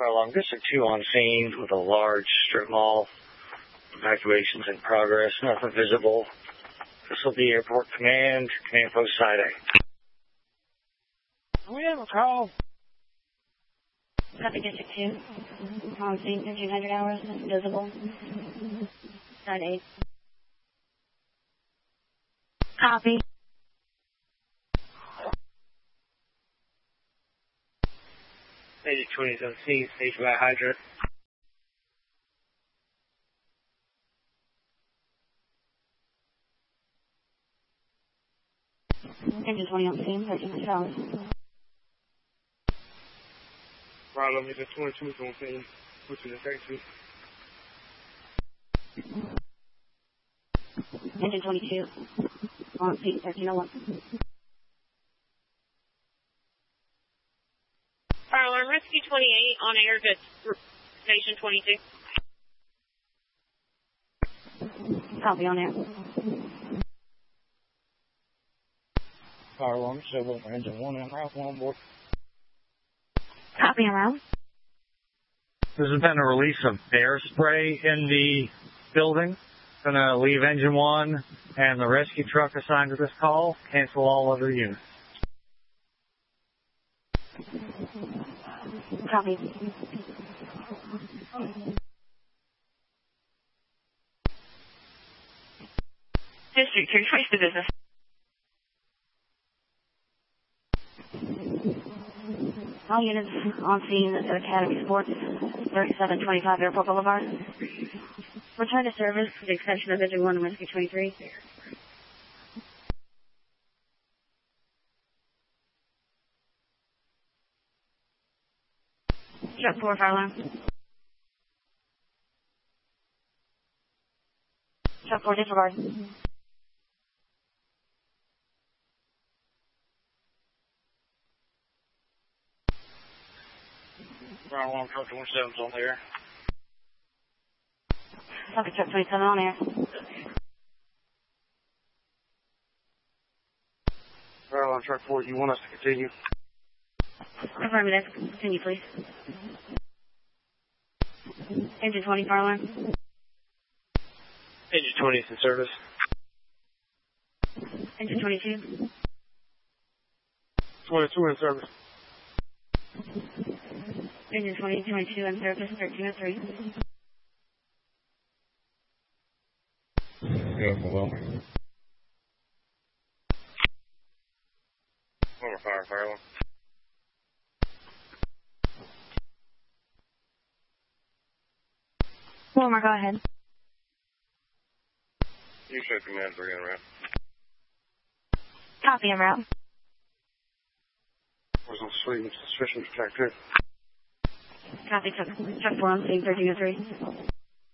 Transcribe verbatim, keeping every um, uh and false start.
Along District two on scene with a large strip mall. Evacuations in progress, nothing visible. This will be Airport Command, Command Post Side A. We have a call. Copy District two. On scene, fifteen hundred hours, visible. Side eight. Copy. Agent twenty is on scene, stage by hydrant. Engine twenty on scene, thirteen hundred hours. Problem, Agent twenty-two is on scene, switching to taxi. Engine twenty-two on scene, thirteen oh one. Fire alarm, Rescue twenty-eight on air to station twenty-two. Copy on air. Fire alarm, civil, engine one and route one on board. Copy around. There's been a release of bear spray in the building. Gonna leave engine one and the rescue truck assigned to this call. Cancel all other units. Copy. District two, switch to business. All units on scene at Academy Sports, thirty-seven twenty-five Airport Boulevard. Return to service for the extension of Engine one and Rescue twenty-three. Truck four, fire alarm. Truck four, disregard. Fire alarm, truck twenty-seven's on the air. Copy, truck twenty-seven on air. Fire alarm, truck four, you want us to continue? Affirmative. Continue, please. Engine twenty, fire alarm. Engine twenty is in service. Engine twenty-two. twenty-two in service. Engine twenty, twenty-two in service, thirteen oh three. Yeah, well. Former fire, fire alarm. Wilmer, go ahead. You should command bring it around. Copy, en route. Was on suspicion to track two. Copy, truck, truck four on scene, thirteen oh three.